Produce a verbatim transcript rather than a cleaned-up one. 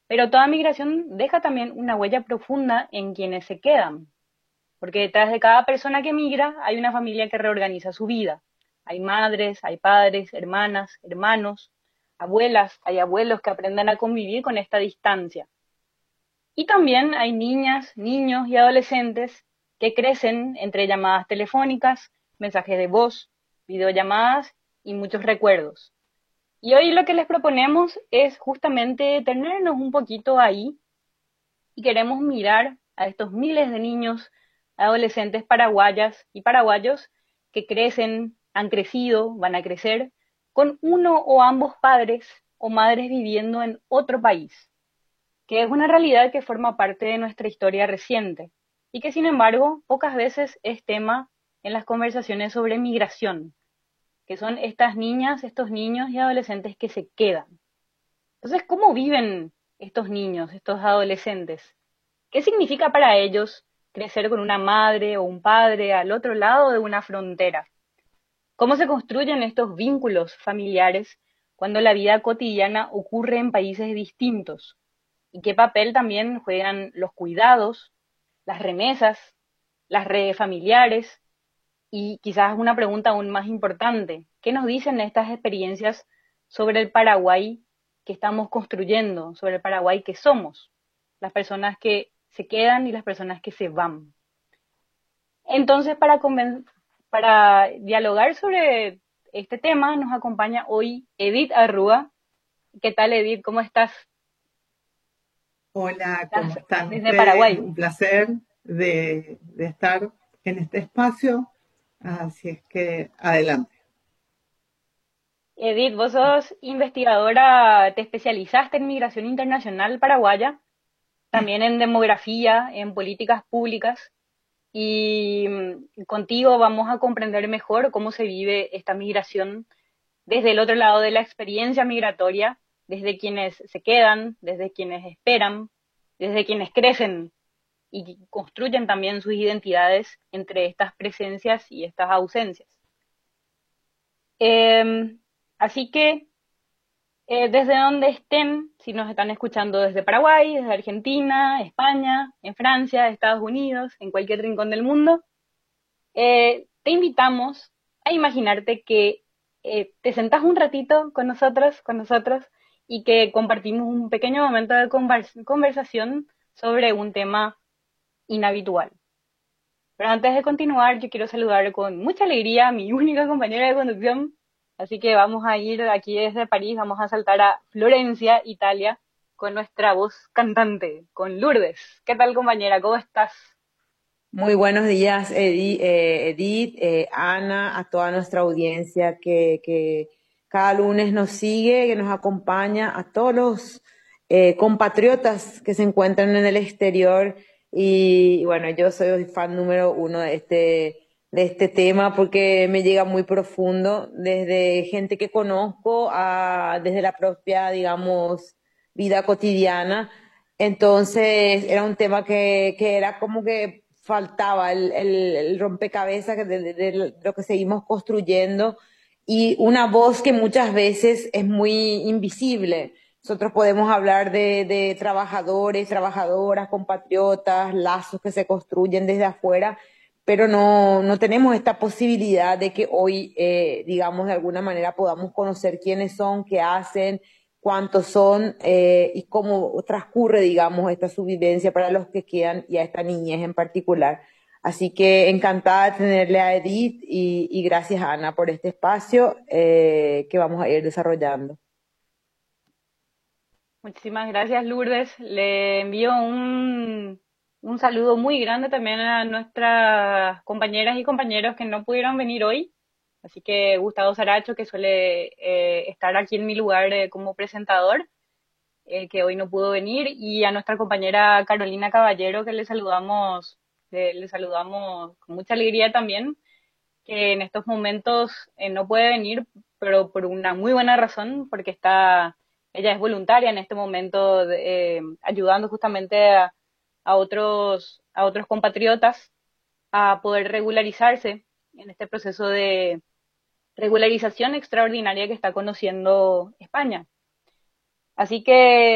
Pero toda migración deja también una huella profunda en quienes se quedan, porque detrás de cada persona que migra hay una familia que reorganiza su vida. Hay madres, hay padres, hermanas, hermanos, abuelas, hay abuelos que aprenden a convivir con esta distancia. Y también hay niñas, niños y adolescentes que crecen entre llamadas telefónicas, mensajes de voz, videollamadas y muchos recuerdos. Y hoy lo que les proponemos es justamente detenernos un poquito ahí y queremos mirar a estos miles de niños, adolescentes paraguayas y paraguayos que crecen, han crecido, van a crecer con uno o ambos padres o madres viviendo en otro país, que es una realidad que forma parte de nuestra historia reciente y que sin embargo pocas veces es tema en las conversaciones sobre migración, que son estas niñas, estos niños y adolescentes que se quedan. Entonces, ¿cómo viven estos niños, estos adolescentes? ¿Qué significa para ellos crecer con una madre o un padre al otro lado de una frontera? ¿Cómo se construyen estos vínculos familiares cuando la vida cotidiana ocurre en países distintos? ¿Y qué papel también juegan los cuidados, las remesas, las redes familiares? Y quizás una pregunta aún más importante, ¿qué nos dicen estas experiencias sobre el Paraguay que estamos construyendo, sobre el Paraguay que somos, las personas que se quedan y las personas que se van? Entonces, para, conven- para dialogar sobre este tema, nos acompaña hoy Edith Arrua. ¿Qué tal, Edith? ¿Cómo estás? Hola, ¿cómo ¿Estás están desde ustedes? Paraguay? Un placer de, de estar en este espacio. Así es que adelante. Edith, vos sos investigadora, te especializaste en migración internacional paraguaya, también en demografía, en políticas públicas, y mm, contigo vamos a comprender mejor cómo se vive esta migración desde el otro lado de la experiencia migratoria, desde quienes se quedan, desde quienes esperan, desde quienes crecen y construyen también sus identidades entre estas presencias y estas ausencias. Em, Así que eh, desde donde estén, si nos están escuchando desde Paraguay, desde Argentina, España, en Francia, Estados Unidos, en cualquier rincón del mundo, eh, te invitamos a imaginarte que eh, te sentás un ratito con nosotros, con nosotros, y que compartimos un pequeño momento de convers conversación sobre un tema inhabitual. Pero antes de continuar, yo quiero saludar con mucha alegría a mi única compañera de conducción. Así que vamos a ir aquí desde París, vamos a saltar a Florencia, Italia, con nuestra voz cantante, con Lourdes. ¿Qué tal, compañera? ¿Cómo estás? Muy buenos días, Edi- eh, Edith, eh, Ana, a toda nuestra audiencia que, que cada lunes nos sigue, que nos acompaña, a todos los eh, compatriotas que se encuentran en el exterior. Y bueno, yo soy el fan número uno de este, de este tema porque me llega muy profundo, desde gente que conozco a desde la propia, digamos, vida cotidiana. Entonces era un tema que, que era como que faltaba el, el, el rompecabezas que de, de- de lo que seguimos construyendo y una voz que muchas veces es muy invisible. Nosotros podemos hablar de, de trabajadores, trabajadoras, compatriotas, lazos que se construyen desde afuera, pero no, no tenemos esta posibilidad de que hoy, eh, digamos, de alguna manera podamos conocer quiénes son, qué hacen, cuántos son eh, y cómo transcurre, digamos, esta subvivencia para los que quedan y a esta niñez en particular. Así que encantada de tenerle a Edith y, y gracias, Ana, por este espacio eh, que vamos a ir desarrollando. Muchísimas gracias, Lourdes. Le envío un, un saludo muy grande también a nuestras compañeras y compañeros que no pudieron venir hoy. Así que Gustavo Saracho, que suele eh, estar aquí en mi lugar eh, como presentador, eh, que hoy no pudo venir, y a nuestra compañera Carolina Caballero, que le saludamos, le, le saludamos con mucha alegría también, que en estos momentos eh, no puede venir, pero por una muy buena razón, porque está, ella es voluntaria en este momento de, eh, ayudando justamente a, a, otros, a otros compatriotas a poder regularizarse en este proceso de regularización extraordinaria que está conociendo España. Así que